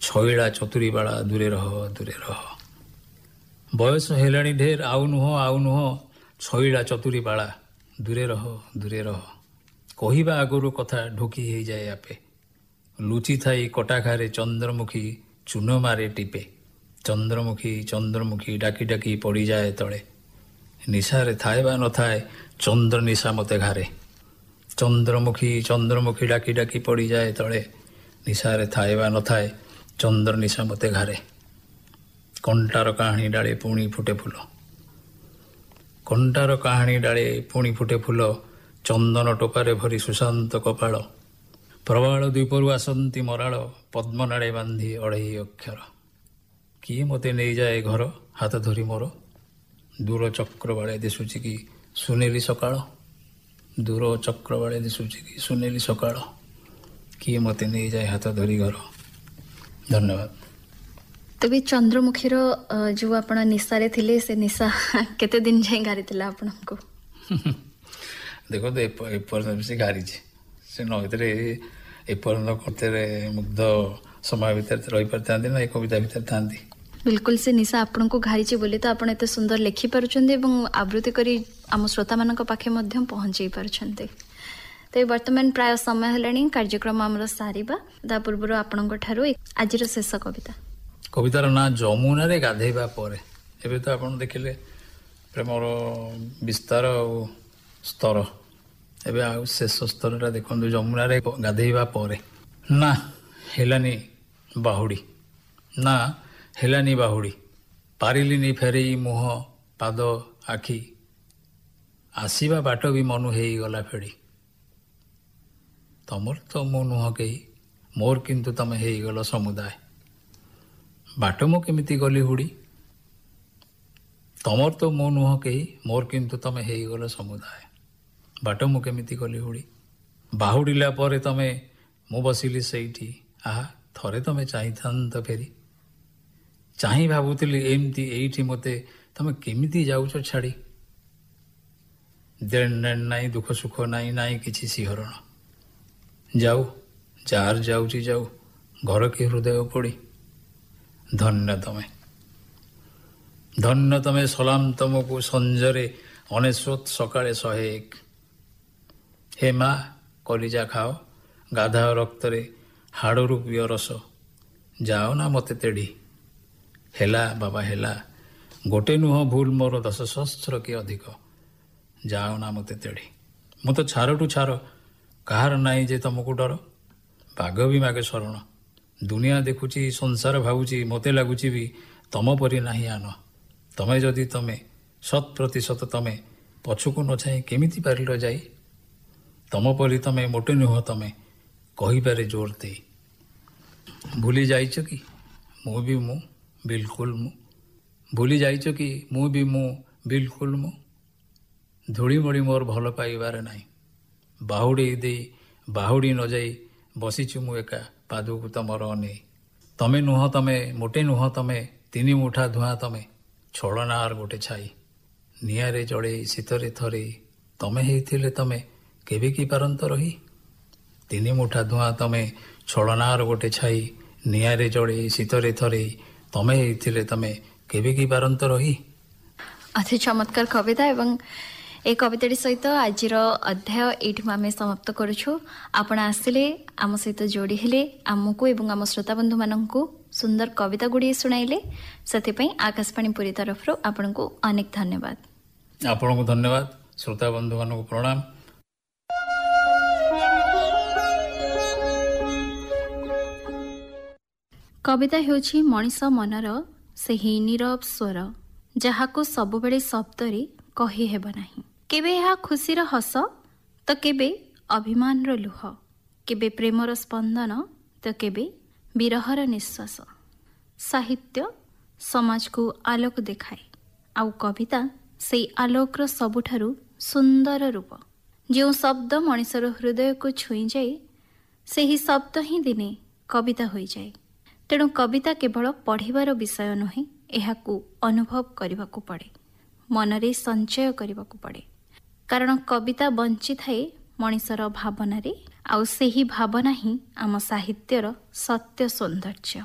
ଛଇଳା ଚତୁରୀ ବାଳା ଦୂରେ ରହ ଦୂରେ ରହ। ବୟସ ହେଲାଣି ଢେର ଆଉ ନୁହଁ ଛଇଳା ଚତୁରୀ ବାଳା ଦୂରେ ରହ ଦୂରେ ରହ। କହିବା ଆଗରୁ କଥା ଢୋକି ହେଇଯାଏ ଆପେ। ଲୁଚି ଥାଇ କଟାଖାରେ ଚନ୍ଦ୍ରମୁଖୀ ଚୂନ ମାରେ ଟିପେ। ଚନ୍ଦ୍ରମୁଖୀ ଡାକି ଡାକି ପଡ଼ିଯାଏ ତଳେ। ନିଶାରେ ଥାଏ ବା ନଥାଏ ଚନ୍ଦ୍ର ନିଶା ମତେ ଘାରେ। ଚନ୍ଦ୍ରମୁଖୀ ଡାକି ଡାକି ପଡ଼ିଯାଏ ତଳେ। ନିଶାରେ ଥାଏ ବା ନଥାଏ ଚନ୍ଦ୍ର ନିଶା ମତେ ଘାରେ। କଣ୍ଟାର କାହାଣୀ ଡାଳେ ପୁଣି ଫୁଟେ ଫୁଲ। କଣ୍ଟାର କାହାଣୀ ଡାଳେ ପୁଣି ଫୁଟେ ଫୁଲ। ଚନ୍ଦନ ଟୋପାରେ ଭରି ସୁଶାନ୍ତ କପାଳ। ପ୍ରବାଳ ଦ୍ୱୀପରୁ ଆସନ୍ତି ମରାଳ। ପଦ୍ମନାଡ଼େ ବାନ୍ଧି ଅଢ଼େଇ ଅକ୍ଷର। କିଏ ମୋତେ ନେଇଯାଏ ଘର ହାତ ଧରି ମୋର। ଦୂର ଚକ୍ରବାଳେ ଦିଶୁଛି କି ସୁନେଲି ସକାଳ। ଦୂର ଚକ୍ରବାଳେ ଦିଶୁଛି କି ସୁନେଲି ସକାଳ। କିଏ ମୋତେ ନେଇଯାଏ ହାତ ଧରି ଘର। ଧନ୍ୟବାଦ। ତେବେ ଚନ୍ଦ୍ରମୁଖୀର ଯେଉଁ ଆପଣ ନିଶାରେ ଥିଲେ ସେ ନିଶା କେତେ ଦିନ ଯାଏଁ ଗାରିଥିଲା ଆପଣଙ୍କୁ? ଦେଖନ୍ତୁ ଏପର୍ଯ୍ୟନ୍ତ ସେ ଗାରିଛି। ସେ ନ ଭିତରେ ଏପର୍ଯ୍ୟନ୍ତ କର୍ତ୍ତରେ ମୁଗ୍ଧ ସମୟ ଭିତରେ ରହିପାରିଥାନ୍ତି ନା ଏ କବିତା ଭିତରେ ଥାନ୍ତି। ବିଲକୁଲ ସେ ନିଶା ଆପଣଙ୍କୁ ଘାରିଛି ବୋଲି ତ ଆପଣ ଏତେ ସୁନ୍ଦର ଲେଖିପାରୁଛନ୍ତି ଏବଂ ଆବୃତ୍ତି କରି ଆମ ଶ୍ରୋତାମାନଙ୍କ ପାଖେ ମଧ୍ୟ ପହଞ୍ଚାଇ ପାରୁଛନ୍ତି। ତେବେ ବର୍ତ୍ତମାନ ପ୍ରାୟ ସମୟ ହେଲାଣି କାର୍ଯ୍ୟକ୍ରମ ଆମର ସାରିବା। ତା ପୂର୍ବରୁ ଆପଣଙ୍କ ଠାରୁ ଆଜିର ଶେଷ କବିତା। କବିତାର ନାଁ ଯମୁନାରେ ଗାଧେଇବା ପରେ। ଏବେ ତ ଆପଣ ଦେଖିଲେ ପ୍ରେମର ବିସ୍ତାର ଆଉ ସ୍ତର। ଏବେ ଆଉ ଶେଷ ସ୍ତରଟା ଦେଖନ୍ତୁ ଯମୁନାରେ ଗାଧେଇବା ପରେ। ନା ହେଲାନି ବାହୁଡ଼ି ନା ହେଲାନି ବାହୁଡ଼ି। ପାରିଲିନି ଫେରେଇ ମୁହଁ ପାଦ ଆଖି। ଆସିବା ବାଟ ବି ମନୁ ହେଇଗଲା ଫେଡ଼ି। ତମର ତ ମୁଁ ନୁହଁ କେହି ମୋର କିନ୍ତୁ ତମେ ହେଇଗଲ ସମୁଦାୟ। ବାଟ ମୁଁ କେମିତି ଗଲି ହୁଡ଼ି। ତମର ତ ମୁଁ ନୁହଁ କେହି ମୋର କିନ୍ତୁ ତମେ ହେଇଗଲ ସମୁଦାୟ। ବାଟ ମୁଁ କେମିତି ଗଲି ହୁଡ଼ି। ବାହୁଡ଼ିଲା ପରେ ତମେ ମୁଁ ବସିଲି ସେଇଠି। ଆହା ଥରେ ତମେ ଚାହିଁଥାନ୍ତ ଫେରି। ଚାହିଁ ଭାବୁଥିଲି ଏମିତି ଏଇଠି ମୋତେ ତମେ କେମିତି ଯାଉଛ ଛାଡ଼ି। ଦେଣ ନେଣ ନାହିଁ ଦୁଃଖ ସୁଖ ନାହିଁ ନାହିଁ କିଛି ଶିହରଣ। ଯାଉ ଯାହାର ଯାଉଛି ଯାଉ ଘର କି ହୃଦୟ ପଡ଼ି। ଧନ୍ୟ ତମେ ସଲାମ ତମକୁ ସଞ୍ଜରେ ଅନେଶ୍ୱତ ସକାଳେ 101। ହେ ମା କଲିଜା ଖାଅ ଗାଧାଅ ରକ୍ତରେ ହାଡ଼ରୁ ପିଅ ରସ। ଯାଅ ନା ମୋତେ ତେଢ଼ି। ହେଲା ବାବା ହେଲା ଗୋଟେ ନୁହଁ ଭୁଲ ମୋର 10 ସହସ୍ର କି ଅଧିକ। ଯାଅ ନା ମୋତେ ତେଢ଼ି। ମୁଁ ତ ଛାରଠୁ ଛାର କାହାର ନାହିଁ ଯେ ତମକୁ ଡର। ବାଘ ବି ମାଗେ ଶରଣ। ଦୁନିଆ ଦେଖୁଛି ସଂସାର ଭାବୁଛି ମୋତେ ଲାଗୁଛି ବି ତମ ପରି ନାହିଁ ଆନ। ତମେ ଯଦି ତମେ 100% ତମେ ପଛକୁ ନ ଚାହିଁ କେମିତି ପାରିଲ ଯାଇ। ତମ ପରି ତମେ ମୋଟେ ନୁହଁ ତମେ କହିପାରେ ଜୋର ଦେଇ। ଭୁଲି ଯାଇଛ କି ମୁଁ ବି ମୁଁ ବିଲକୁଲ ମୁଁ। ଭୁଲି ଯାଇଛ କି ମୁଁ ବି ମୁଁ ବିଲକୁଲ ମୁଁ। ଧୂଳିମଳି ମୋର ଭଲ ପାଇବାରେ ନାହିଁ। ବାହୁଡ଼ି ଦେଇ ବାହୁଡ଼ି ନ ଯାଇ ବସିଛୁ ମୁଁ ଏକା ପାଦକୁ ତମର ଅନେଇ। ତମେ ନୁହଁ ତମେ ମୋଟେ ନୁହଁ ତମେ 3 ମୁଠା ଧୂଆଁ ତମେ ଛଳନାର ଗୋଟେ ଛାଇ। ନିଆଁରେ ଜଳେଇ ଶୀତରେ ଥରେଇ ତମେ ହେଇଥିଲେ ତମେ କେବେ କି ପାରନ୍ତ ରହି। 3 ମୁଠା ଧୂଆଁ ତମେ ଛଳନାର ଗୋଟେ ଛାଇ। ନିଆଁରେ ଜଳେଇ ଶୀତରେ ଥରେଇ ତମେ ହେଇଥିଲେ ତମେ କେବେ କି ପାରନ୍ତ ରହି। ଅତି ଚମତ୍କାର କବିତା ଏବଂ ଏ କବିତାଟି ସହିତ ଆଜିର ଅଧ୍ୟାୟ ଏଇଠି ଆମେ ସମାପ୍ତ କରୁଛୁ। ଆପଣ ଆସିଲେ ଆମ ସହିତ ଯୋଡ଼ି ହେଲେ ଆମକୁ ଏବଂ ଆମ ଶ୍ରୋତାବନ୍ଧୁମାନଙ୍କୁ ସୁନ୍ଦର କବିତା ଗୁଡ଼ିଏ ଶୁଣାଇଲେ। ସେଥିପାଇଁ ଆକାଶବାଣୀ ପୁରୀ ତରଫରୁ ଆପଣଙ୍କୁ ଅନେକ ଧନ୍ୟବାଦ। ଆପଣଙ୍କୁ ଧନ୍ୟବାଦ। ଶ୍ରୋତାବନ୍ଧୁମାନଙ୍କୁ ପ୍ରଣାମ। କବିତା ହେଉଛି ମଣିଷ ମନର ସେହି ନୀରବ ସ୍ୱର ଯାହାକୁ ସବୁବେଳେ ଶବ୍ଦରେ କହିହେବ ନାହିଁ। କେବେ ଏହା ଖୁସିର ହସ ତ କେବେ ଅଭିମାନର ଲୁହ। କେବେ ପ୍ରେମର ସ୍ପନ୍ଦନ ତ କେବେ ବିରହର ନିଶ୍ୱାସ। ସାହିତ୍ୟ ସମାଜକୁ ଆଲୋକ ଦେଖାଏ ଆଉ କବିତା ସେଇ ଆଲୋକର ସବୁଠାରୁ ସୁନ୍ଦର ରୂପ। ଯେଉଁ ଶବ୍ଦ ମଣିଷର ହୃଦୟକୁ ଛୁଇଁଯାଏ ସେହି ଶବ୍ଦ ହିଁ ଦିନେ କବିତା ହୋଇଯାଏ। ତେଣୁ କବିତା କେବଳ ପଢ଼ିବାର ବିଷୟ ନୁହେଁ, ଏହାକୁ ଅନୁଭବ କରିବାକୁ ପଡ଼େ, ମନରେ ସଞ୍ଚୟ କରିବାକୁ ପଡ଼େ। କାରଣ କବିତା ବଞ୍ଚିଥାଏ ମଣିଷର ଭାବନାରେ ଆଉ ସେହି ଭାବନା ହିଁ ଆମ ସାହିତ୍ୟର ସତ୍ୟ ସୌନ୍ଦର୍ଯ୍ୟ।